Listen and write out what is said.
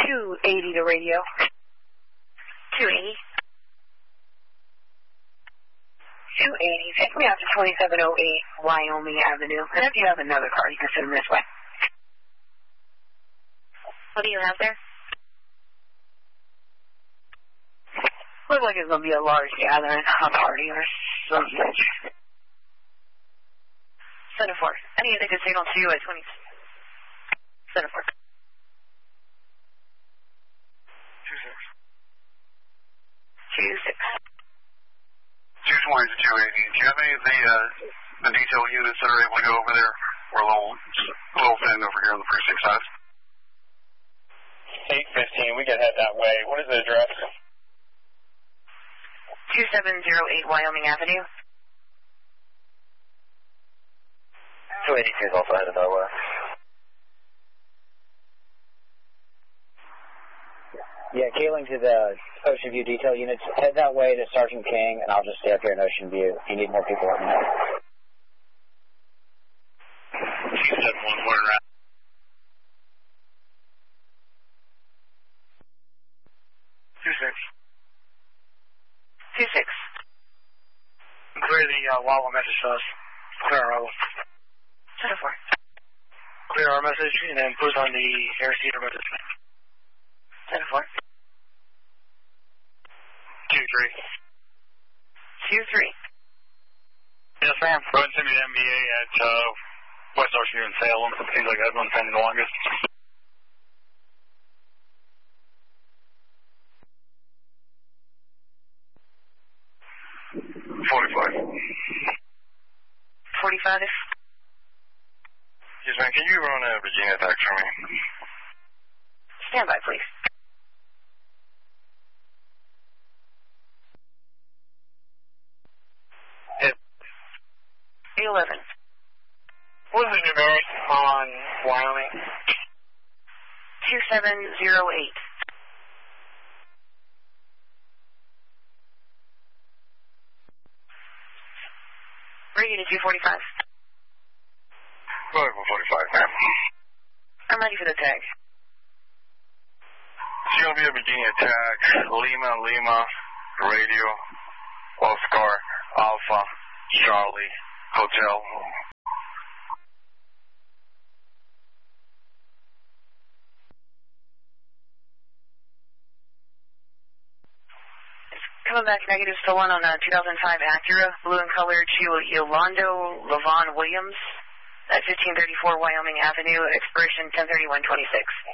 280 to radio. 280. 280. Take me out to 2708 Wyoming Avenue. And if you have another car, you can send them this way. What do you have there? Looks like it's going to be a large gathering, a party or something. Center 4. I need to take a signal to you at 20. Center 4. 26. 220 to 280. Do you have any of the detail units that are able to go over there? We're a little thin over here on the precinct side. 815, we can head that way. What is the address? 2708 Wyoming Avenue. 282 is also headed that way. Yeah, Keeling to the Ocean View detail units. Head that way to Sergeant King, and I'll just stay up here in Ocean View. If you need more people, let me know. 271, where at? 26. Clear the Wawa message to us. Clear our Wawa. Center 4. Clear our message, and then put on the air cedar message. Center 4. 2-3. 2-3. Yes, ma'am. Go ahead and send me the MBA at West Ocean in Salem. Seems like that one's been the longest. 45. 45. Yes, ma'am. Can you run a Virginia attack for me? Stand by, please. Hit. 11. What is the numeric on Wyoming? 2708. Radio to 245. Go ahead, 145, ma'am. I'm ready for the tag. It's going to be a Virginia attack. Lima, radio, Oscar, Alpha, Charlie, Hotel. Coming back negative, still one on 2005 Acura, blue in color to Yolando Levon Williams at 1534 Wyoming Avenue, expiration 10/31/26.